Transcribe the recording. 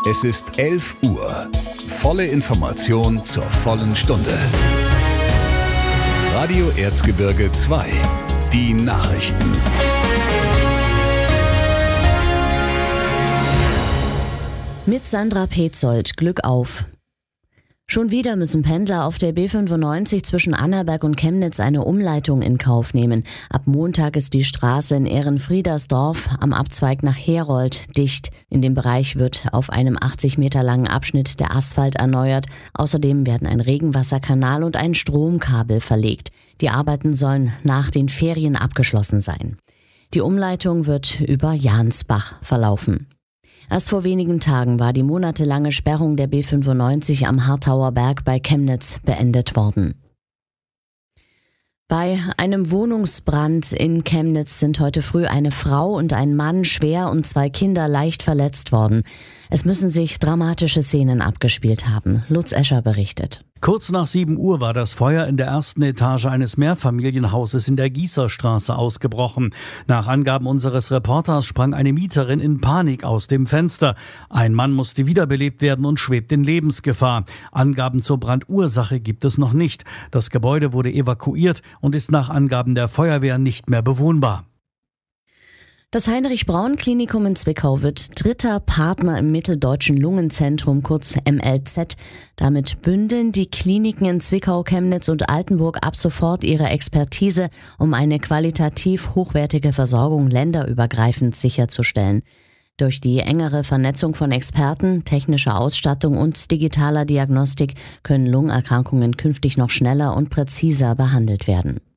Es ist 11 Uhr. Volle Information zur vollen Stunde. Radio Erzgebirge 2. Die Nachrichten. Mit Sandra Petzold, Glück auf. Schon wieder müssen Pendler auf der B95 zwischen Annaberg und Chemnitz eine Umleitung in Kauf nehmen. Ab Montag ist die Straße in Ehrenfriedersdorf am Abzweig nach Herold dicht. In dem Bereich wird auf einem 80 Meter langen Abschnitt der Asphalt erneuert. Außerdem werden ein Regenwasserkanal und ein Stromkabel verlegt. Die Arbeiten sollen nach den Ferien abgeschlossen sein. Die Umleitung wird über Jansbach verlaufen. Erst vor wenigen Tagen war die monatelange Sperrung der B95 am Harthauer Berg bei Chemnitz beendet worden. Bei einem Wohnungsbrand in Chemnitz sind heute früh eine Frau und ein Mann schwer und 2 Kinder leicht verletzt worden. Es müssen sich dramatische Szenen abgespielt haben. Lutz Escher berichtet. Kurz nach 7 Uhr war das Feuer in der ersten Etage eines Mehrfamilienhauses in der Gießerstraße ausgebrochen. Nach Angaben unseres Reporters sprang eine Mieterin in Panik aus dem Fenster. Ein Mann musste wiederbelebt werden und schwebt in Lebensgefahr. Angaben zur Brandursache gibt es noch nicht. Das Gebäude wurde evakuiert und ist nach Angaben der Feuerwehr nicht mehr bewohnbar. Das Heinrich-Braun-Klinikum in Zwickau wird dritter Partner im Mitteldeutschen Lungenzentrum, kurz MLZ. Damit bündeln die Kliniken in Zwickau, Chemnitz und Altenburg ab sofort ihre Expertise, um eine qualitativ hochwertige Versorgung länderübergreifend sicherzustellen. Durch die engere Vernetzung von Experten, technischer Ausstattung und digitaler Diagnostik können Lungenerkrankungen künftig noch schneller und präziser behandelt werden.